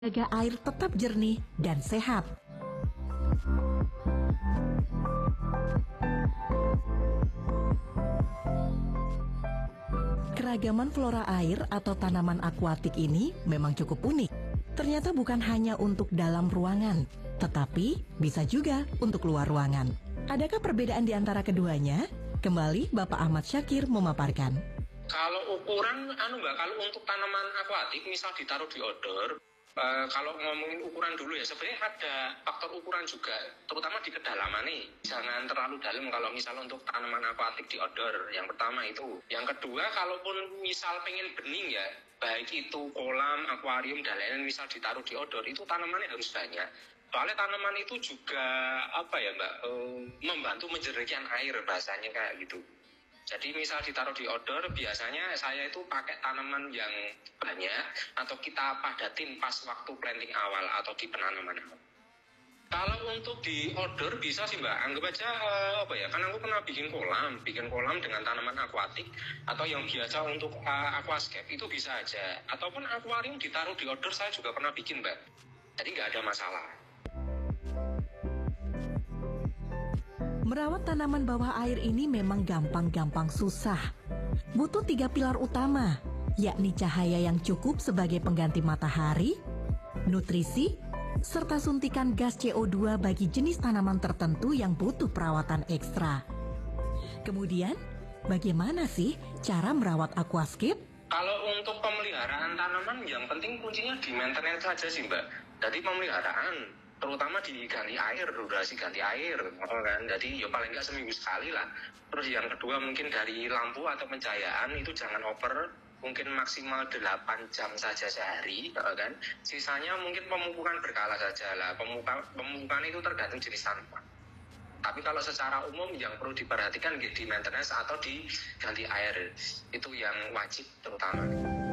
Jaga air tetap jernih dan sehat. Keragaman flora air atau tanaman akuatik ini memang cukup unik. Ternyata bukan hanya untuk dalam ruangan, tetapi bisa juga untuk luar ruangan. Adakah perbedaan di antara keduanya? Kembali Bapak Ahmad Syakir memaparkan. Kalau ukuran, kalau untuk tanaman akuatik, misal ditaruh di outdoor, kalau ngomongin ukuran dulu ya, sebenarnya ada faktor ukuran juga, terutama di kedalaman nih. Jangan terlalu dalam kalau misal untuk tanaman akuatik di outdoor, yang pertama itu. Yang kedua, kalaupun misal pengen bening ya, baik itu kolam, akuarium, dan lain-lain misal ditaruh di outdoor, itu tanamannya harus banyak. Soalnya tanaman itu juga, membantu menjernihkan air, bahasanya kayak gitu. Jadi misal ditaruh di outdoor, biasanya saya itu pakai tanaman yang banyak atau kita padatin pas waktu planting awal atau di penanaman awal. Kalau untuk di outdoor bisa sih Mbak, anggap aja kan aku pernah bikin kolam dengan tanaman akuatik atau yang biasa untuk aquascape itu bisa aja. Ataupun akuarium ditaruh di outdoor saya juga pernah bikin Mbak, jadi nggak ada masalah. Merawat tanaman bawah air ini memang gampang-gampang susah. Butuh 3 pilar utama, yakni cahaya yang cukup sebagai pengganti matahari, nutrisi, serta suntikan gas CO2 bagi jenis tanaman tertentu yang butuh perawatan ekstra. Kemudian, bagaimana sih cara merawat aquascape? Kalau untuk pemeliharaan tanaman, yang penting kuncinya di maintenance saja sih Mbak. Jadi pemeliharaan, terutama diganti air, durasi ganti air, kan? Jadi ya paling nggak seminggu sekali lah. Terus yang kedua mungkin dari lampu atau pencahayaan itu jangan over, mungkin maksimal 8 jam saja sehari, kan? Sisanya mungkin pemupukan berkala saja lah. Pemupukan itu tergantung jenis tanaman. Tapi kalau secara umum yang perlu diperhatikan di maintenance atau diganti air, itu yang wajib terutama.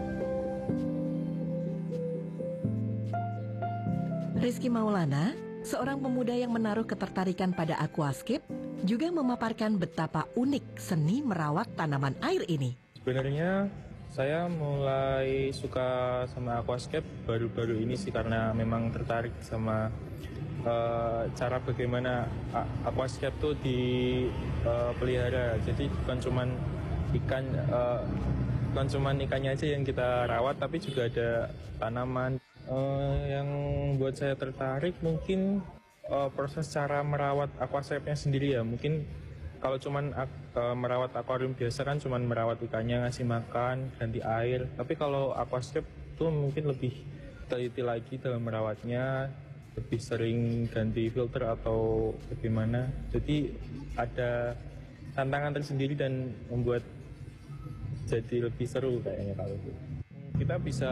Rizky Maulana, seorang pemuda yang menaruh ketertarikan pada aquascape, juga memaparkan betapa unik seni merawat tanaman air ini. Sebenarnya saya mulai suka sama aquascape baru-baru ini sih, karena memang tertarik sama cara bagaimana aquascape tuh dipelihara. Jadi bukan cuman ikannya aja yang kita rawat, tapi juga ada tanaman. Yang buat saya tertarik mungkin proses cara merawat aquascape-nya sendiri ya. Mungkin kalau cuman merawat akuarium biasa kan cuman merawat ikannya, ngasih makan, ganti air. Tapi kalau aquascape tuh mungkin lebih teliti lagi dalam merawatnya, lebih sering ganti filter atau bagaimana. Jadi ada tantangan tersendiri dan membuat jadi lebih seru kayaknya kalau itu. Kita bisa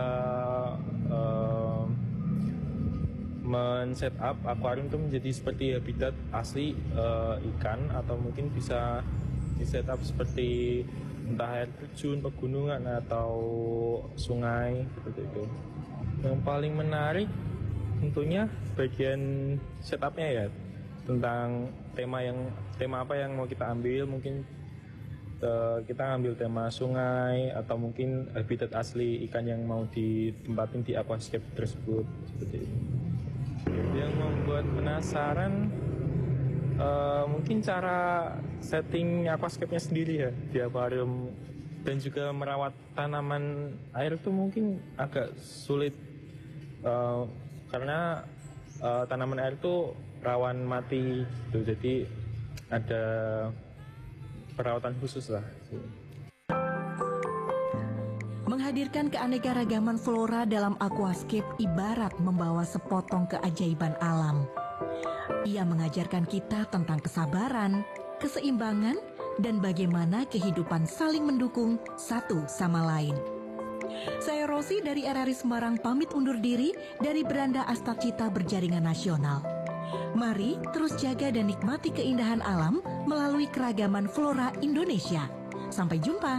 men-set up akuarium itu menjadi seperti habitat asli ikan, atau mungkin bisa di-set up seperti entah air terjun, pegunungan, atau sungai, seperti itu. Yang paling menarik tentunya bagian setupnya ya, tentang tema apa yang mau kita ambil. Mungkin kita ambil tema sungai atau mungkin habitat asli ikan yang mau ditempatin di aquascape tersebut, seperti itu. Yang membuat penasaran mungkin cara setting aquascape-nya sendiri ya di akuarium, dan juga merawat tanaman air itu mungkin agak sulit karena tanaman air itu rawan mati gitu. Jadi ada perawatan khusus lah. Menghadirkan keanekaragaman flora dalam aquascape ibarat membawa sepotong keajaiban alam. Ia mengajarkan kita tentang kesabaran, keseimbangan, dan bagaimana kehidupan saling mendukung satu sama lain. Saya Rosi dari RRI Semarang pamit undur diri dari Beranda Astacita Berjaringan Nasional. Mari terus jaga dan nikmati keindahan alam melalui keragaman flora Indonesia. Sampai jumpa.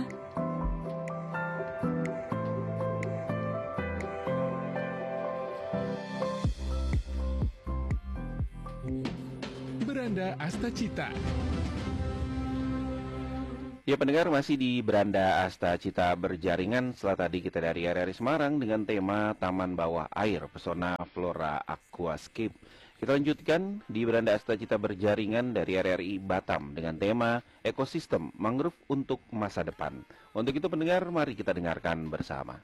Beranda Astacita. Ya pendengar, masih di Beranda Asta Cita Berjaringan. Setelah tadi kita dari RRI Semarang dengan tema Taman Bawah Air Pesona Flora Aquascape. Kita lanjutkan di Beranda Asta Cita Berjaringan dari RRI Batam dengan tema Ekosistem Mangrove untuk Masa Depan. Untuk itu pendengar, mari kita dengarkan bersama.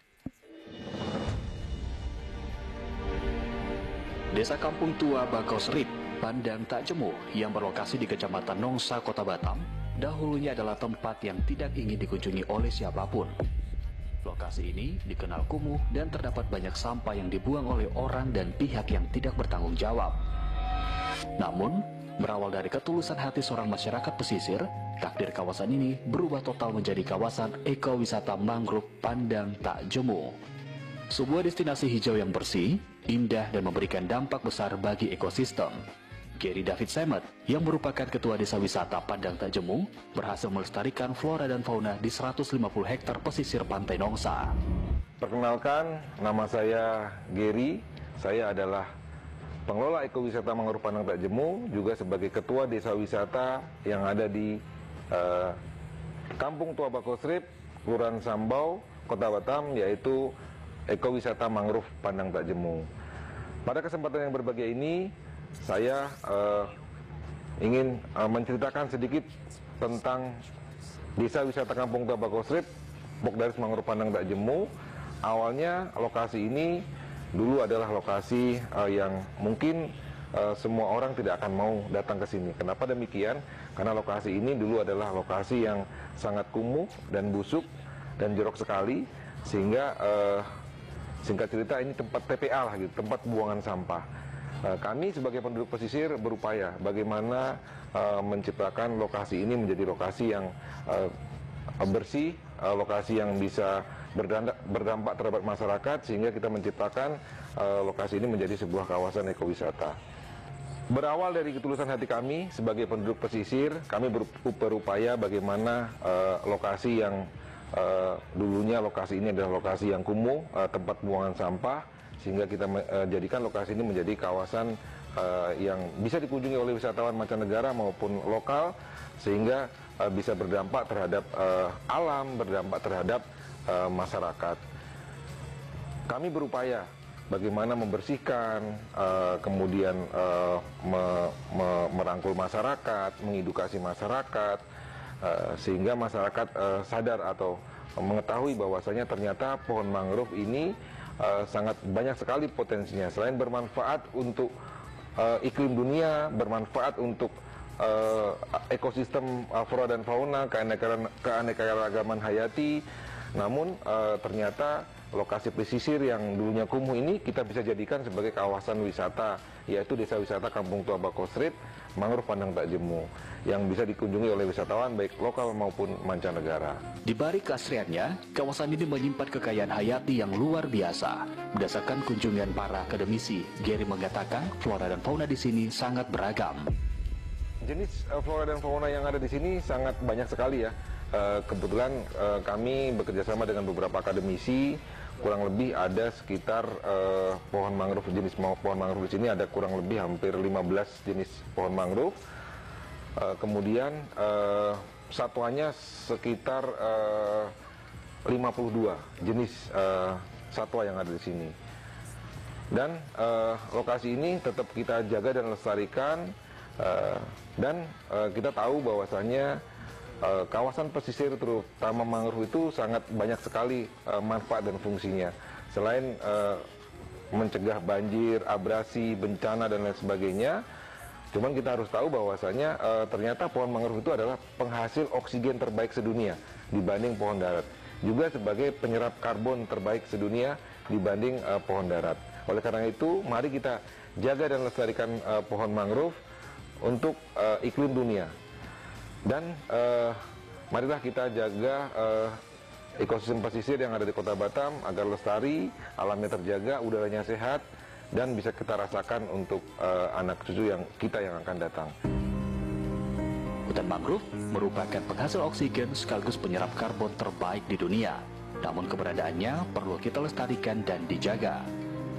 Desa Kampung Tua Bakosrip, Pandang Tak Jemu yang berlokasi di Kecamatan Nongsa, Kota Batam, dahulunya adalah tempat yang tidak ingin dikunjungi oleh siapapun. Lokasi ini dikenal kumuh dan terdapat banyak sampah yang dibuang oleh orang dan pihak yang tidak bertanggung jawab. Namun, berawal dari ketulusan hati seorang masyarakat pesisir, takdir kawasan ini berubah total menjadi kawasan ekowisata mangrove Pandang Tak Jemu. Sebuah destinasi hijau yang bersih, indah dan memberikan dampak besar bagi ekosistem. Gary David Semet, yang merupakan Ketua Desa Wisata Pandang Tak Jemu, berhasil melestarikan flora dan fauna di 150 hektar pesisir Pantai Nongsa. Perkenalkan, nama saya Gary. Saya adalah pengelola ekowisata Mangrove Pandang Tak Jemu, juga sebagai Ketua Desa Wisata yang ada di Kampung Tua Bakosrip, Kelurahan Sambau, Kota Batam, yaitu Ekowisata Mangrove Pandang Tak Jemu. Pada kesempatan yang berbahagia ini, saya ingin menceritakan sedikit tentang Desa Wisata Kampung Tua Bakosrip, Pokdaris Mangrove Pandang Tak Jemu. Awalnya lokasi ini dulu adalah lokasi yang mungkin semua orang tidak akan mau datang ke sini. Kenapa demikian? Karena lokasi ini dulu adalah lokasi yang sangat kumuh dan busuk dan jorok sekali, sehingga singkat cerita ini tempat TPA lah gitu, tempat buangan sampah. Kami sebagai penduduk pesisir berupaya bagaimana menciptakan lokasi ini menjadi lokasi yang bersih, lokasi yang bisa berdampak terhadap masyarakat, sehingga kita menciptakan lokasi ini menjadi sebuah kawasan ekowisata. Berawal dari ketulusan hati kami sebagai penduduk pesisir, kami berupaya bagaimana lokasi yang dulunya lokasi ini adalah lokasi yang kumuh, tempat buangan sampah, sehingga kita jadikan lokasi ini menjadi kawasan yang bisa dikunjungi oleh wisatawan mancanegara maupun lokal, sehingga bisa berdampak terhadap alam, berdampak terhadap masyarakat. Kami berupaya bagaimana membersihkan, kemudian merangkul masyarakat, mengedukasi masyarakat, sehingga masyarakat sadar atau mengetahui bahwasanya ternyata pohon mangrove ini sangat banyak sekali potensinya. Selain bermanfaat untuk iklim dunia, bermanfaat untuk ekosistem flora dan fauna, keanekaragaman hayati, namun ternyata lokasi pesisir yang dulunya kumuh ini kita bisa jadikan sebagai kawasan wisata, yaitu Desa Wisata Kampung Tua Bakosrip, Mangrove Pandang Tak Jemu, yang bisa dikunjungi oleh wisatawan baik lokal maupun mancanegara. Di balik keasriannya, kawasan ini menyimpan kekayaan hayati yang luar biasa. Berdasarkan kunjungan para akademisi, Gary mengatakan flora dan fauna di sini sangat beragam. Jenis flora dan fauna yang ada di sini sangat banyak sekali ya. Kebetulan kami bekerjasama dengan beberapa akademisi, kurang lebih ada sekitar pohon mangrove, jenis pohon mangrove di sini ada kurang lebih hampir 15 jenis pohon mangrove. Kemudian satuannya sekitar 52 jenis satwa yang ada di sini. Dan lokasi ini tetap kita jaga dan lestarikan, dan kita tahu bahwasannya kawasan pesisir terutama mangrove itu sangat banyak sekali manfaat dan fungsinya. Selain mencegah banjir, abrasi, bencana dan lain sebagainya, cuman kita harus tahu bahwasanya ternyata pohon mangrove itu adalah penghasil oksigen terbaik sedunia dibanding pohon darat. Juga sebagai penyerap karbon terbaik sedunia dibanding pohon darat. Oleh karena itu, mari kita jaga dan lestarikan pohon mangrove untuk iklim dunia. Dan marilah kita jaga ekosistem pesisir yang ada di Kota Batam agar lestari, alamnya terjaga, udaranya sehat, dan bisa kita rasakan untuk anak cucu kita yang akan datang. Hutan mangrove merupakan penghasil oksigen sekaligus penyerap karbon terbaik di dunia. Namun keberadaannya perlu kita lestarikan dan dijaga.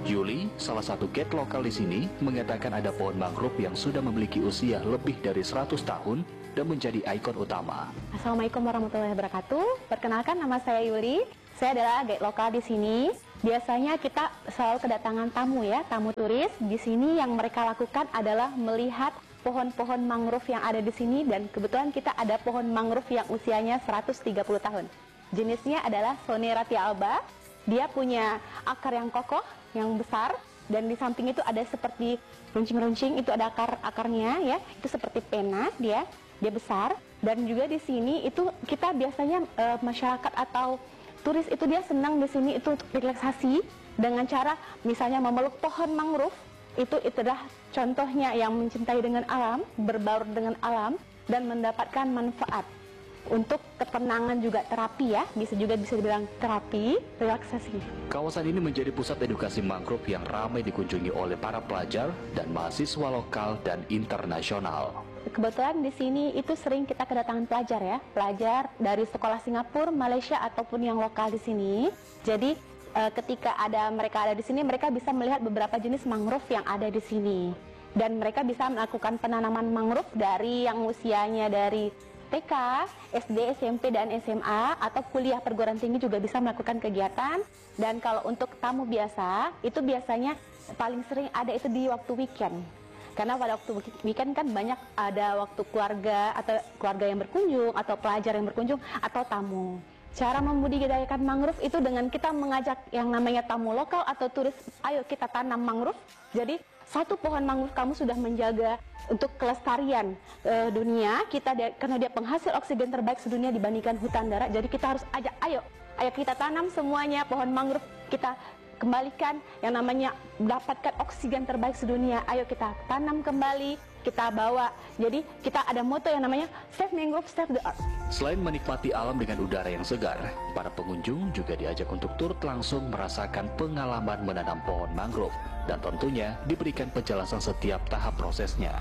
Yuli, salah satu guide lokal di sini, mengatakan ada pohon mangrove yang sudah memiliki usia lebih dari 100 tahun dan menjadi ikon utama. Assalamualaikum warahmatullahi wabarakatuh. Perkenalkan, nama saya Yuli. Saya adalah guide lokal di sini. Biasanya kita selalu kedatangan tamu ya, tamu turis. Di sini yang mereka lakukan adalah melihat pohon-pohon mangrove yang ada di sini, dan kebetulan kita ada pohon mangrove yang usianya 130 tahun. Jenisnya adalah Soneratia alba. Dia punya akar yang kokoh, yang besar, dan di samping itu ada seperti runcing-runcing, itu ada akarnya ya. Itu seperti pena dia besar. Dan juga di sini itu kita biasanya masyarakat atau turis itu dia senang di sini itu untuk relaksasi dengan cara misalnya memeluk pohon mangrove. Itu adalah contohnya yang mencintai dengan alam, berbaur dengan alam, dan mendapatkan manfaat untuk ketenangan, juga terapi ya, bisa dibilang terapi, relaksasi. Kawasan ini menjadi pusat edukasi mangrove yang ramai dikunjungi oleh para pelajar dan mahasiswa lokal dan internasional. Kebetulan di sini itu sering kita kedatangan pelajar ya, pelajar dari sekolah Singapura, Malaysia ataupun yang lokal di sini. Jadi ketika mereka ada di sini, mereka bisa melihat beberapa jenis mangrove yang ada di sini, dan mereka bisa melakukan penanaman mangrove dari yang usianya dari TK, SD, SMP, dan SMA, atau kuliah perguruan tinggi juga bisa melakukan kegiatan. Dan kalau untuk tamu biasa, itu biasanya paling sering ada itu di waktu weekend. Karena pada waktu weekend kan banyak ada waktu keluarga atau keluarga yang berkunjung, atau pelajar yang berkunjung, atau tamu. Cara membudidayakan mangrove itu dengan kita mengajak yang namanya tamu lokal atau turis, ayo kita tanam mangrove. Jadi satu pohon mangrove kamu sudah menjaga untuk kelestarian dunia kita, karena dia penghasil oksigen terbaik sedunia dibandingkan hutan darat. Jadi kita harus ajak, ayo kita tanam semuanya pohon mangrove, kita kembalikan yang namanya mendapatkan oksigen terbaik sedunia. Ayo kita tanam kembali, kita bawa. Jadi kita ada moto yang namanya Save Mangrove, Save the Earth. Selain menikmati alam dengan udara yang segar, para pengunjung juga diajak untuk turut langsung merasakan pengalaman menanam pohon mangrove, dan tentunya diberikan penjelasan setiap tahap prosesnya.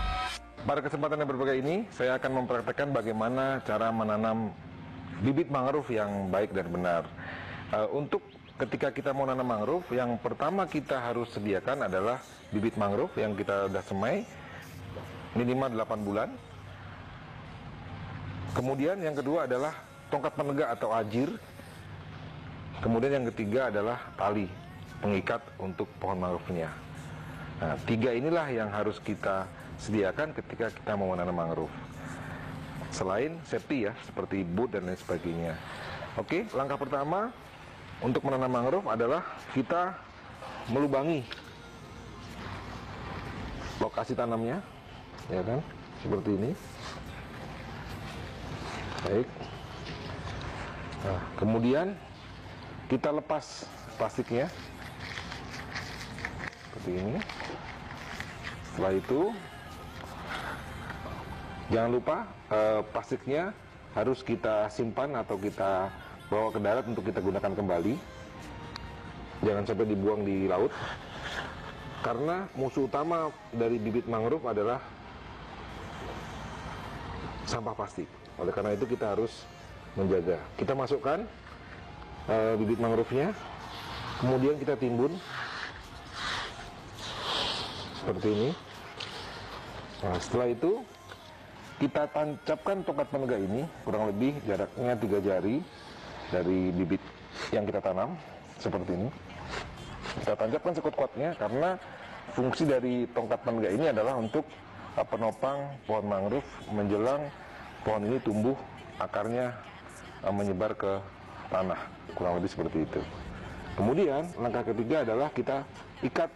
Pada kesempatan yang berbeda ini, saya akan mempraktekkan bagaimana cara menanam bibit mangrove yang baik dan benar. Untuk ketika kita mau nanam mangrove, yang pertama kita harus sediakan adalah bibit mangrove yang kita sudah semai minimal 8 bulan. Kemudian yang kedua adalah tongkat penegak atau ajir. Kemudian yang ketiga adalah tali pengikat untuk pohon mangrove-nya. Nah, 3 inilah yang harus kita sediakan ketika kita mau menanam mangrove. Selain safety ya, seperti boot dan lain sebagainya. Oke, langkah pertama untuk menanam mangrove adalah kita melubangi lokasi tanamnya, ya kan, seperti ini. Baik. Nah, kemudian kita lepas plastiknya seperti ini. Setelah itu jangan lupa plastiknya harus kita simpan atau kita bawa ke darat untuk kita gunakan kembali. Jangan sampai dibuang di laut, karena musuh utama dari bibit mangrove adalah sampah plastik. Oleh karena itu kita harus menjaga. Kita masukkan bibit mangrove-nya, kemudian kita timbun seperti ini. Nah, setelah itu kita tancapkan tongkat penegak ini, kurang lebih jaraknya 3 jari dari bibit yang kita tanam, seperti ini. Kita tancapkan sekuat-kuatnya, karena fungsi dari tongkat penegak ini adalah untuk penopang pohon mangrove menjelang pohon ini tumbuh, akarnya menyebar ke tanah, kurang lebih seperti itu. Kemudian langkah ketiga adalah kita ikat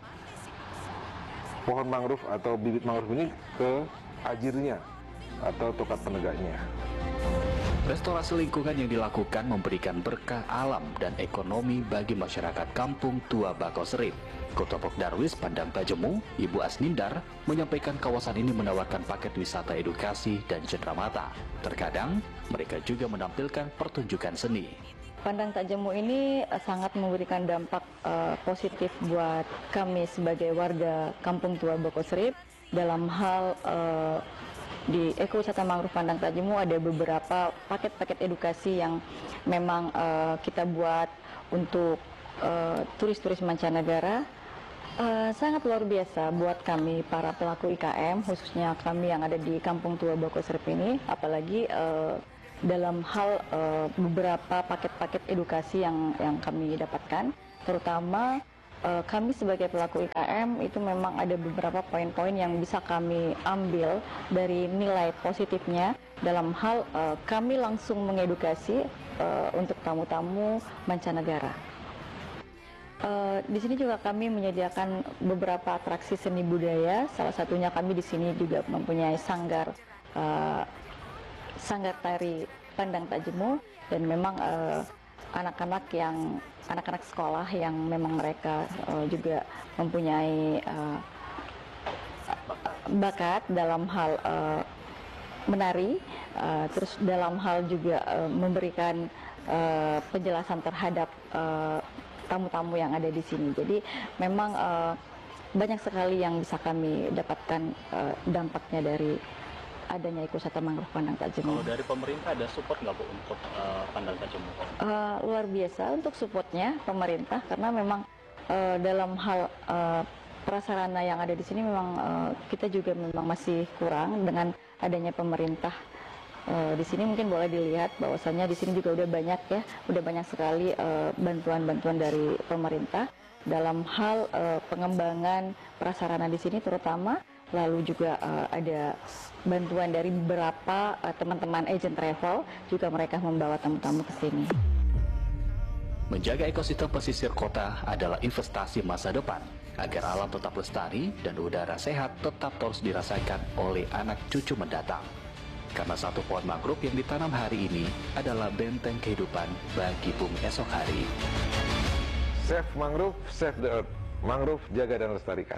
pohon mangrove atau bibit mangrove ini ke ajirnya atau tongkat penegaknya. Restorasi lingkungan yang dilakukan memberikan berkah alam dan ekonomi bagi masyarakat Kampung Tua Bakauserip. Ketua Darwis Pandang Tajemu, Ibu Asnindar, menyampaikan kawasan ini menawarkan paket wisata edukasi dan cenderamata. Terkadang, mereka juga menampilkan pertunjukan seni. Pandang Tajemu ini sangat memberikan dampak positif buat kami sebagai warga Kampung Tua Bakauserip dalam hal di ekowisata mangrove Pandang Tajemu ada beberapa paket-paket edukasi yang memang kita buat untuk turis-turis mancanegara sangat luar biasa buat kami para pelaku IKM, khususnya kami yang ada di Kampung Tua Bokosrip ini, apalagi dalam hal beberapa paket-paket edukasi yang kami dapatkan, terutama kami sebagai pelaku IKM itu memang ada beberapa poin-poin yang bisa kami ambil dari nilai positifnya dalam hal kami langsung mengedukasi untuk tamu-tamu mancanegara. Di sini juga kami menyediakan beberapa atraksi seni budaya. Salah satunya kami di sini juga mempunyai sanggar tari Pandang Tak Jemu, dan memang anak-anak sekolah yang memang mereka juga mempunyai bakat dalam hal menari, terus dalam hal juga memberikan penjelasan terhadap tamu-tamu yang ada di sini. Jadi memang banyak sekali yang bisa kami dapatkan dampaknya dari adanya ekowisata mangrove Pandang Tak Jemu. Kalau dari pemerintah ada support nggak Bu untuk Pandang Tak Jemu? Luar biasa untuk supportnya pemerintah, karena memang dalam hal prasarana yang ada di sini memang kita juga memang masih kurang dengan adanya pemerintah. Di sini mungkin boleh dilihat bahwasannya di sini juga udah banyak sekali bantuan-bantuan dari pemerintah dalam hal pengembangan prasarana di sini terutama, lalu juga ada bantuan dari beberapa teman-teman agent travel, juga mereka membawa tamu-tamu ke sini. Menjaga ekosistem pesisir kota adalah investasi masa depan agar alam tetap lestari dan udara sehat tetap terus dirasakan oleh anak cucu mendatang. Karena satu pohon mangrove yang ditanam hari ini adalah benteng kehidupan bagi bumi esok hari. Save mangrove, save the earth. Mangrove jaga dan lestarikan.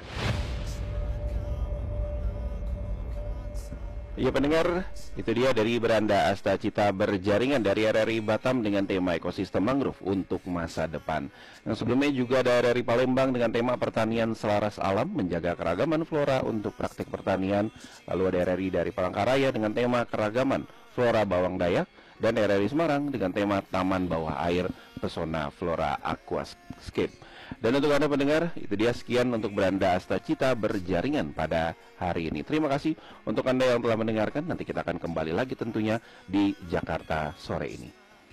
Ya pendengar, itu dia dari Beranda Asta Cita berjaringan dari RRI Batam dengan tema ekosistem mangrove untuk masa depan. Yang sebelumnya juga ada RRI Palembang dengan tema pertanian selaras alam, menjaga keragaman flora untuk praktik pertanian. Lalu ada RRI dari Palangkaraya dengan tema keragaman flora bawang dayak, dan RRI Semarang dengan tema taman bawah air pesona flora aquascape. Dan untuk Anda pendengar, itu dia sekian untuk Beranda Asta Cita berjaringan pada hari ini. Terima kasih untuk Anda yang telah mendengarkan. Nanti kita akan kembali lagi tentunya di Jakarta sore ini.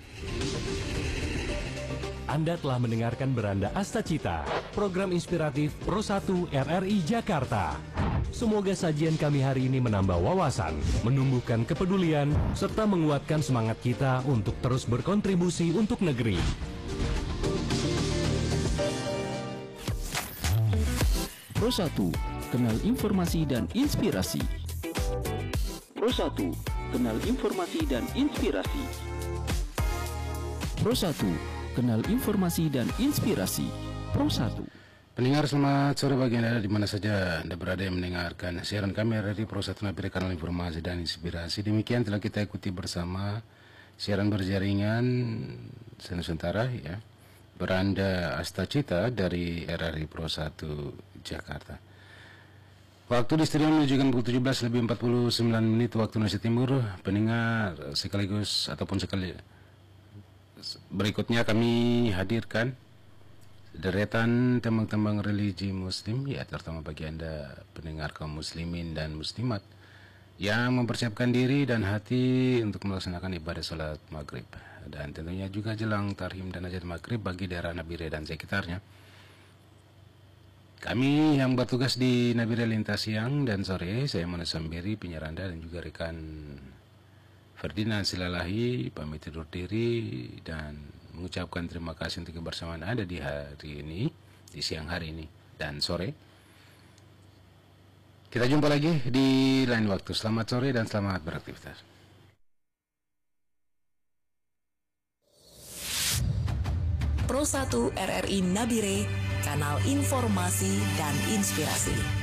Anda telah mendengarkan Beranda Asta Cita, program inspiratif Pro 1 RRI Jakarta. Semoga sajian kami hari ini menambah wawasan, menumbuhkan kepedulian, serta menguatkan semangat kita untuk terus berkontribusi untuk negeri. Pro 1, kenal informasi dan inspirasi. Pro 1, kenal informasi dan inspirasi. Pro 1, kenal informasi dan inspirasi. Pro 1. Pendengar, selamat sore bagi Anda di mana saja Anda berada yang mendengarkan siaran kami dari Pro 1 Nabire, kanal informasi dan inspirasi. Demikian telah kita ikuti bersama siaran berjaringan Senusantara ya. Beranda Asta Cita dari RRI Pro 1 Jakarta. Waktu di studio menunjukkan pukul 17:49 waktu Indonesia Timur. Pendengar sekaligus ataupun berikutnya kami hadirkan deretan tembang-tembang religi muslim ya, terutama bagi Anda pendengar kaum muslimin dan muslimat yang mempersiapkan diri dan hati untuk melaksanakan ibadah salat maghrib, dan tentunya juga jelang tarhim dan hajat maghrib bagi daerah Nabire dan sekitarnya. Kami yang bertugas di Nabire lintas siang dan sore, saya Mona Sambiri, penyiar Anda, dan juga rekan Ferdinand Silalahi pamit tidur diri dan mengucapkan terima kasih untuk kebersamaan Anda di hari ini, di siang hari ini dan sore. Kita jumpa lagi di lain waktu. Selamat sore dan selamat beraktivitas. Pro 1 RRI Nabire, kanal informasi dan inspirasi.